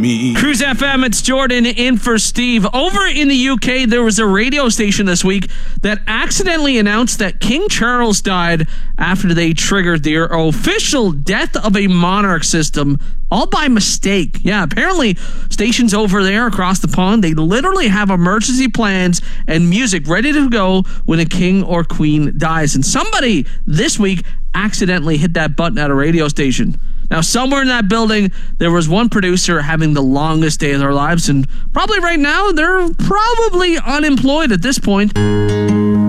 me. Cruise FM, it's Jordan in for Steve. Over in the UK, there was a radio station this week that accidentally announced that King Charles died after they triggered the official death of a monarch system, all by mistake. Yeah, apparently stations over there across the pond, they literally have emergency plans and music ready to go when a king or queen dies. And somebody this week accidentally hit that button at a radio station. Now, somewhere in that building, there was one producer having the longest day of their lives, and probably right now, they're probably unemployed at this point.